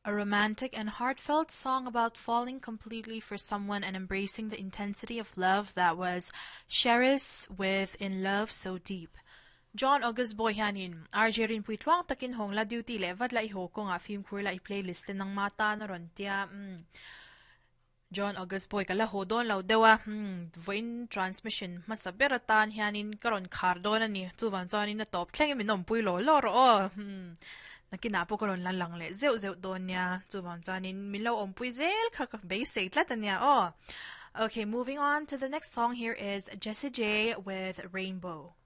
A romantic and heartfelt song about falling completely for someone and embracing the intensity of love that was Cheris with In Love So Deep. John August Boyhanin, RJ rin puitwang takin hong la duty levad la iho ko nga film kur la i-playlist ng mata na ron tia. John August Boy kala hodon law dewa voin transmission masabiratan hianin karon kardo na ni tuvan zani na top tleng minom puilo loro nakinapo ko ron lang le zeu don niya tuvan zani milaw ompuy zel basic latan niya Okay, moving on to the next song. Here is Jessie J with Rainbow.